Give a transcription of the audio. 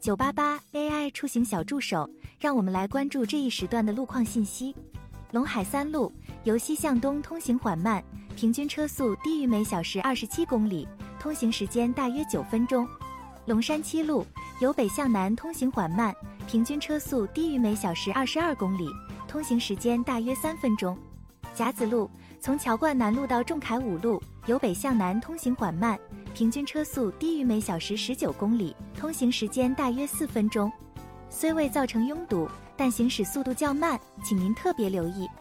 988 AI 出行小助手，让我们来关注这一时段的路况信息。陇海3路由西向东通行缓慢，平均车速低于每小时27公里，通行时间大约9分钟。陇山7路由北向南通行缓慢，平均车速低于每小时22公里，通行时间大约3分钟。甲子路从乔灌南路到仲恺5路由北向南通行缓慢，平均车速低于每小时19公里，通行时间大约4分钟。虽未造成拥堵，但行驶速度较慢，请您特别留意。